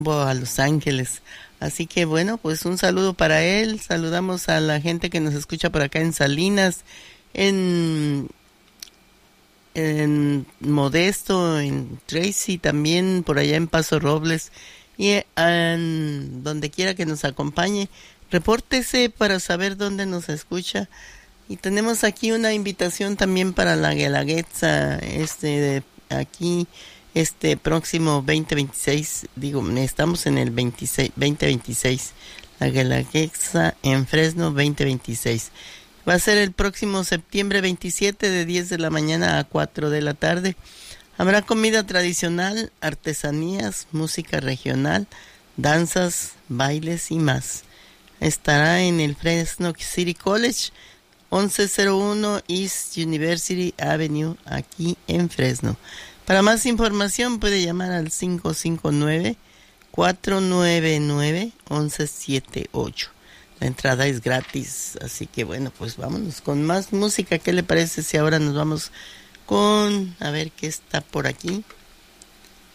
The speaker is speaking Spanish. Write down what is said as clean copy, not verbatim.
a Los Ángeles. Así que bueno, pues un saludo para él. Saludamos a la gente que nos escucha por acá en Salinas, en, en Modesto, en Tracy, también por allá en Paso Robles y en donde quiera que nos acompañe. Repórtese para saber dónde nos escucha. Y tenemos aquí una invitación también para la Guelaguetza, aquí, próximo 2026, digo, estamos en el 2026, la Guelaguetza en Fresno 2026. Va a ser el próximo septiembre 27 de 10 de la mañana a 4 de la tarde. Habrá comida tradicional, artesanías, música regional, danzas, bailes y más. Estará en el Fresno City College, 1101 East University Avenue, aquí en Fresno. Para más información puede llamar al 559-499-1178. La entrada es gratis, así que bueno, pues vámonos con más música. ¿Qué le parece si ahora nos vamos con, a ver qué está por aquí?